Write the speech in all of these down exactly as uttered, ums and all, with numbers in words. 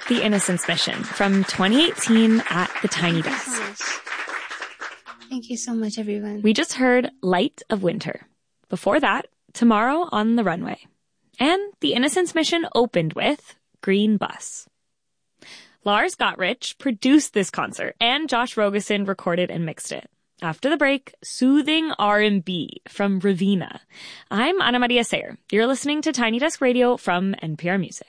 The Innocence Mission from twenty eighteen at the Tiny Desk. Thank you so much, everyone. We just heard Light of Winter. Before that, Tomorrow on the Runway. And The Innocence Mission opened with Green Bus. Lars Gottrich produced this concert, and Josh Rogosin recorded and mixed it. After the break, soothing R and B from Raveena. I'm Ana Maria Sayer. You're listening to Tiny Desk Radio from N P R Music.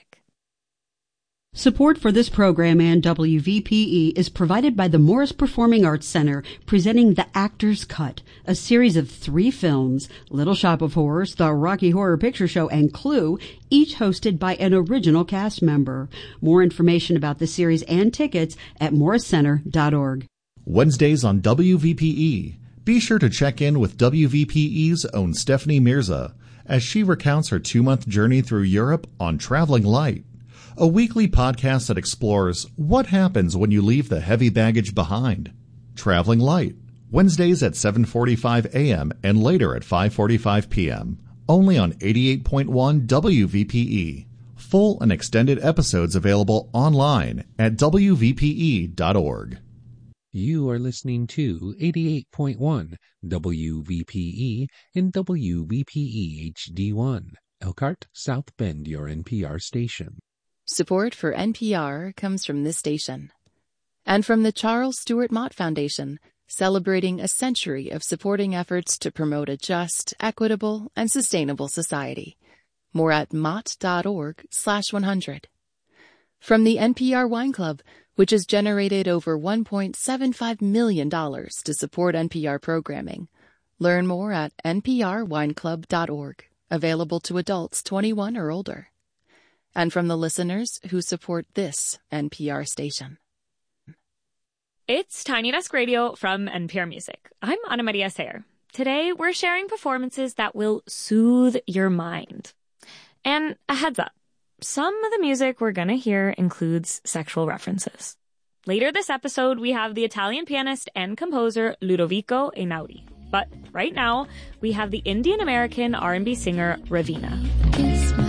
Support for this program and W V P E is provided by the Morris Performing Arts Center, presenting The Actor's Cut, a series of three films, Little Shop of Horrors, The Rocky Horror Picture Show, and Clue, each hosted by an original cast member. More information about the series and tickets at morris center dot org. Wednesdays on W V P E. Be sure to check in with W V P E's own Stephanie Mirza as she recounts her two-month journey through Europe on Traveling Light, a weekly podcast that explores what happens when you leave the heavy baggage behind. Traveling Light, Wednesdays at seven forty-five a.m. and later at five forty-five p.m. Only on eighty-eight point one W V P E. Full and extended episodes available online at w v p e dot org. You are listening to eighty-eight point one W V P E and W V P E H D one, Elkhart, South Bend, your N P R station. Support for N P R comes from this station and from the Charles Stewart Mott Foundation, celebrating a century of supporting efforts to promote a just, equitable, and sustainable society. More at mott.org slash 100. From the N P R Wine Club, which has generated over one point seven five million dollars to support N P R programming. Learn more at n p r wine club dot org, available to adults twenty-one or older. And from the listeners who support this N P R station. It's Tiny Desk Radio from N P R Music. I'm Ana Maria Sayer. Today, we're sharing performances that will soothe your mind. And a heads up, some of the music we're going to hear includes sexual references. Later this episode, we have the Italian pianist and composer Ludovico Einaudi. But right now, we have the Indian-American R and B singer Raveena.